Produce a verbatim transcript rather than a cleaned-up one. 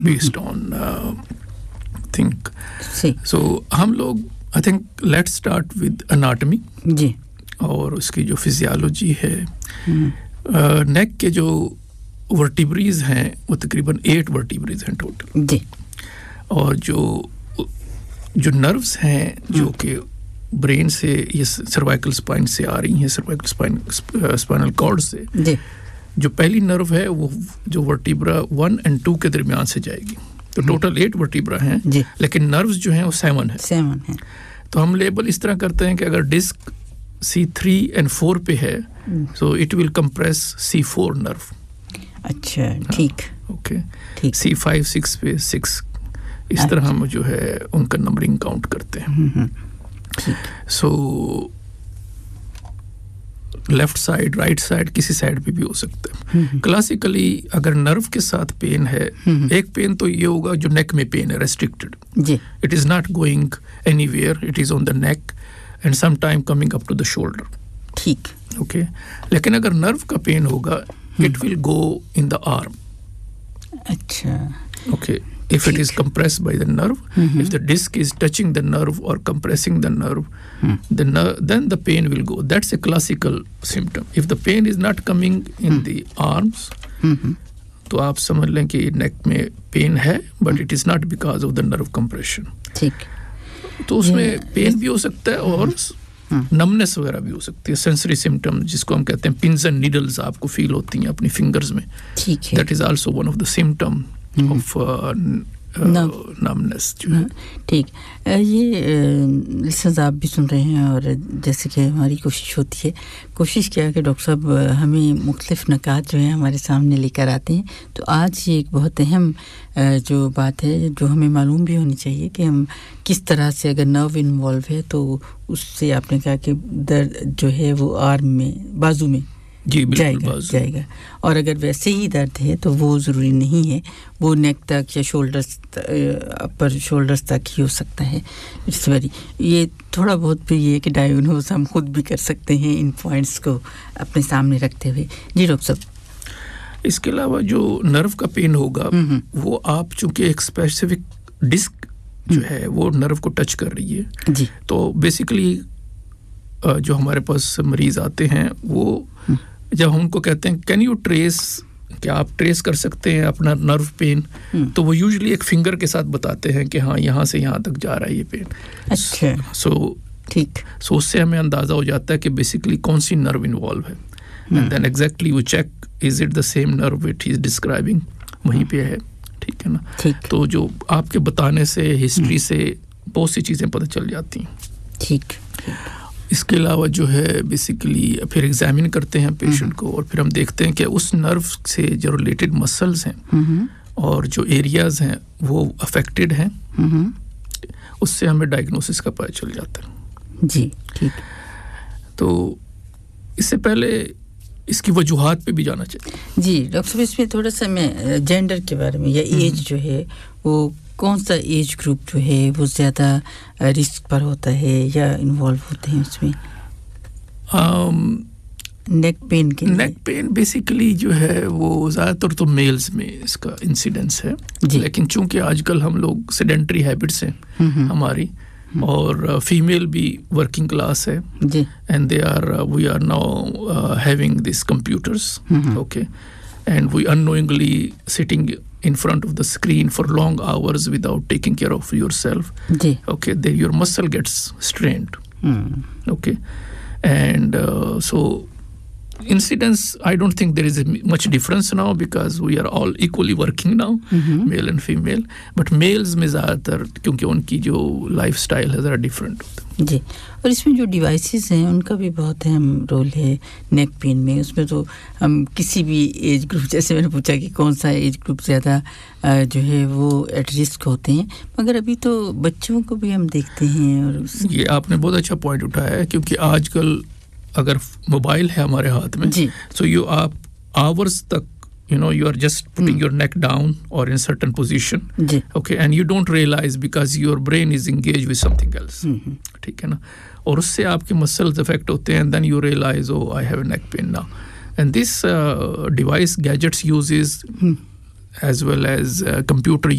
based on uh, think. See. So हम लोग I think let's start with anatomy. जी. और उसकी जो फिजियोलॉजी है, नेक के जो वर्टिब्रीज हैं वो तकरीबन एट वर्टिब्रीज हैं टोटल जी. और जो जो नर्व्स हैं जो कि ब्रेन से ये सर्वाइकल स्पाइन से आ रही हैं, सर्वाइकल स्पाइन स्पाइनल कॉर्ड से जी. जो पहली नर्व है वो जो वर्टिब्रा वन एंड टू के दरमियान से जाएगी, तो टोटल एट वर्टिब्रा हैं, लेकिन नर्व्स जो हैं वो सेवन है सेवन है तो हम लेबल इस तरह करते हैं कि अगर disc C three and four पे है so it will compress C four nerve. अच्छा, ठीक. ओके, ठीक. सी फाइव सिक्स पे सिक्स इस तरह हम जो है उनका नंबरिंग काउंट करते हैं. So left side, right side, किसी साइड पे भी हो सकता है. क्लासिकली अगर नर्व के साथ पेन है, एक पेन तो ये होगा जो नेक में पेन है, restricted, it is not going anywhere, it is on the neck and some time coming up to the shoulder. ठीक. ओके, लेकिन अगर नर्व का पेन होगा it will go in the arm. अच्छा. Okay, if it is compressed by the nerve, mm-hmm. if the disc is touching the nerve or compressing the nerve, mm. the ner- then the pain will go. That's a classical symptom. If the pain is not coming in mm. the arms, mm-hmm. तो आप समझ लें कि neck में pain है, but mm. it is not because of the nerve compression. ठीक. तो उसमें pain भी हो सकता है और numbness वगैरह भी हो सकती है. Sensory symptom जिसको हम कहते हैं pins and needles आपको feel होती हैं अपनी fingers में. ठीक है. That is also one of the symptom of uh, uh, numbness. ठीक. ये लिसनर्स आप भी सुन रहे हैं और जैसे कि हमारी कोशिश होती है, कोशिश क्या है कि डॉक्टर साहब हमें मुख्तलिफ नकात जो हैं हमारे सामने लेकर आते हैं. तो आज ये एक बहुत अहम जो बात है जो हमें मालूम भी होनी चाहिए कि हम किस तरह से अगर नर्व इन्वॉल्व है तो उससे आपने कहा कि दर्द जो है वो आर्म में, बाजू में जी जाएगा जाएगा और अगर वैसे ही दर्द है तो वो ज़रूरी नहीं है, वो नेक तक या शोल्डर्स अपर शोल्डर्स तक ही हो सकता है. इट्स वेरी ये थोड़ा बहुत भी ये कि डायग्नोज हम खुद भी कर सकते हैं इन पॉइंट्स को अपने सामने रखते हुए. जी डॉक्टर साहब. इसके अलावा जो नर्व का पेन होगा वो आप चूंकि एक स्पेसिफिक डिस्क जो है वो नर्व को टच कर रही है जी, तो बेसिकली जो हमारे पास मरीज आते हैं वो जब हम उनको कहते हैं कैन यू ट्रेस, क्या आप ट्रेस कर सकते हैं अपना नर्व पेन, तो वो यूजुअली एक फिंगर के साथ बताते हैं कि हाँ यहाँ से यहाँ तक जा रहा है ये पेन. अच्छा. सो ठीक. सो उससे हमें अंदाज़ा हो जाता है कि बेसिकली कौन सी नर्व इन्वॉल्व है एंड देन एग्जैक्टली वो check is it the same nerve which he is describing, वहीं पे है. ठीक है ना. ठीक. तो जो आपके बताने से, हिस्ट्री से बहुत सी चीज़ें पता चल जाती हैं. ठीक. इसके अलावा जो है बेसिकली फिर एग्जामिन करते हैं पेशेंट को और फिर हम देखते हैं कि उस नर्व से जो रिलेटेड मसल्स हैं और जो एरियाज हैं वो अफेक्टेड हैं, उससे हमें डायग्नोसिस का पता चल जाता है. जी. ठीक. तो इससे पहले इसकी वजूहात पे भी जाना चाहिए. जी डॉक्टर साहब, इसमें थोड़ा सा मैं जेंडर के बारे में या एज जो है वो कौन सा एज ग्रुप जो है वो ज़्यादा रिस्क पर होता है या इन्वॉल्व होते हैं उसमें नेक पेन के? नेक पेन बेसिकली जो है वो ज़्यादातर तो मेल्स में इसका इंसिडेंस है, लेकिन चूंकि आजकल हम लोग सेडेंटरी हैबिट्स हैं हमारी और फीमेल भी वर्किंग क्लास है and they are we are now having this computers, okay, and we unknowingly sitting in front of the screen for long hours without taking care of yourself. Ji. Okay, then your muscle gets strained. Hmm. Okay, and uh, so incidence, I don't think there is a much difference now because we are all equally working now, mm-hmm. male and female. But males में ज़्यादातर क्योंकि उनकी जो lifestyle है ज़रा different होता है. जी. और इसमें जो डिवाइसेस हैं उनका भी बहुत अहम रोल है नेक पेन में. उसमें तो हम किसी भी एज ग्रुप, जैसे मैंने पूछा कि कौन सा एज ग्रुप ज़्यादा जो है वो एट रिस्क होते हैं, मगर अभी तो बच्चों को भी हम देखते हैं. और ये आपने बहुत अच्छा पॉइंट उठाया है क्योंकि आजकल अगर मोबाइल है हमारे हाथ में, सो यू आप आवर्स तक you know you are just putting mm. your neck down or in certain position, ji. okay, and you don't realize because your brain is engaged with something else. mm-hmm. ठीक है ना. और उससे आपके muscles affect होते हैं and then you realize oh I have a neck pain now, and this uh, device gadgets uses mm. as well as uh, computer